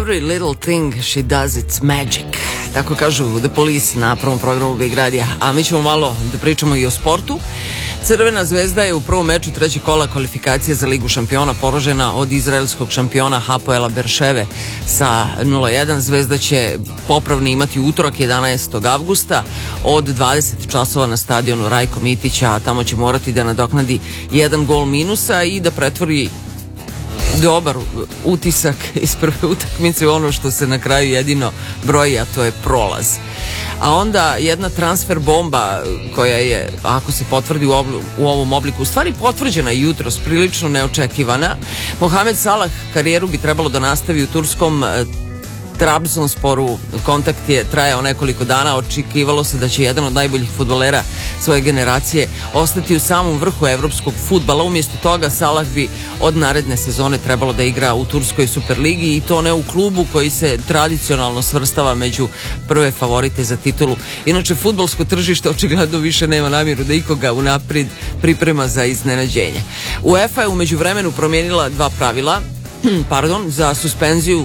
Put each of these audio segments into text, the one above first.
Every little thing she does, it's magic. Tako kažu The Police na prvom programu Big Radija. A mi ćemo malo da pričamo i o sportu. Crvena zvezda je u prvom meču trećeg kola kvalifikacije za Ligu šampiona poražena od izraelskog šampiona Hapoela Berševe sa 0-1. Zvezda će popravni imati utorak 11. avgusta od 20 časova na stadionu Rajko Mitića, a tamo će morati da nadoknadi jedan gol minusa i da pretvori dobar utisak iz prve utakmice u ono što se na kraju jedino broji, a to je prolaz. A onda jedna transfer bomba koja je, ako se potvrdi u ovom obliku, u stvari potvrđena jutros, prilično neočekivana. Mohamed Salah karijeru bi trebalo da nastavi u turskom Trabzonsporu. Kontakt je trajao nekoliko dana, očekivalo se da će jedan od najboljih fudbalera svoje generacije ostati u samom vrhu evropskog fudbala. Umjesto toga Salah bi od naredne sezone trebalo da igra u turskoj Superligi, i to ne u klubu koji se tradicionalno svrstava među prve favorite za titulu. Inače, fudbalsko tržište očigledno više nema namjeru da ikoga unaprijed priprema za iznenađenje. UEFA je u međuvremenu promijenila dva pravila za suspenziju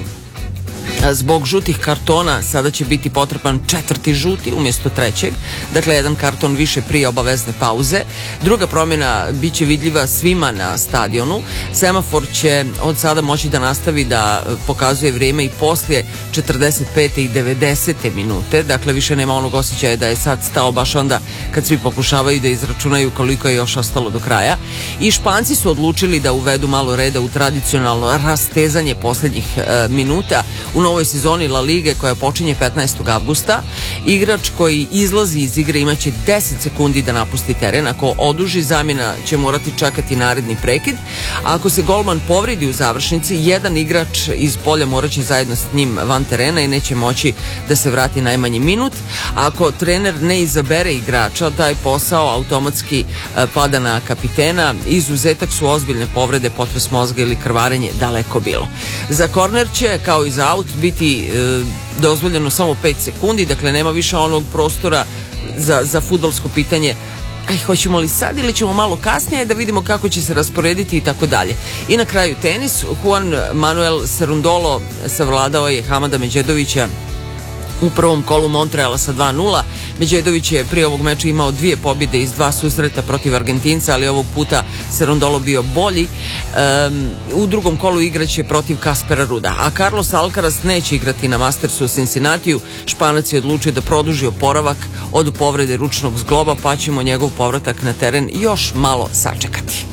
zbog žutih kartona. Sada će biti potreban četvrti žuti umjesto trećeg, dakle jedan karton više prije obavezne pauze. Druga promjena bit će vidljiva svima na stadionu. Semafor će od sada moći da nastavi da pokazuje vrijeme i poslije 45. i 90. minute, dakle više nema onog osjećaja da je sad stao baš onda kad svi pokušavaju da izračunaju koliko je još ostalo do kraja. I Španci su odlučili da uvedu malo reda u tradicionalno rastezanje posljednjih minuta. U novoj sezoni La Lige koja počinje 15. avgusta, igrač koji izlazi iz igre imaće 10 sekundi da napusti teren. Ako oduži, zamjena će morati čekati naredni prekid. A ako se golman povredi u završnici, jedan igrač iz polja morat će zajedno s njim van terena i neće moći da se vrati najmanji minut. A ako trener ne izabere igrača, taj posao automatski pada na kapitena. Izuzetak su ozbiljne povrede, potres mozga ili krvarenje, daleko bilo. Za korner će, kao i za aut, biti dozvoljeno samo 5 sekundi, dakle nema više onog prostora za fudbalsko pitanje hoćemo li sad ili ćemo malo kasnije da vidimo kako će se rasporediti i tako dalje. I na kraju tenis. Juan Manuel Cerundolo savladao je Hamada Medjedovića u prvom kolu Montreala sa 2-0. Medjedović je prije ovog meča imao 2 pobjede iz 2 susreta protiv Argentinca, ali ovog puta Cerundolo bio bolji. U drugom kolu igraće protiv Kaspera Ruda. A Carlos Alcaraz neće igrati na Mastersu u Cincinnatiju. Španac je odlučio da produži oporavak od povrede ručnog zgloba, pa ćemo njegov povratak na teren još malo sačekati.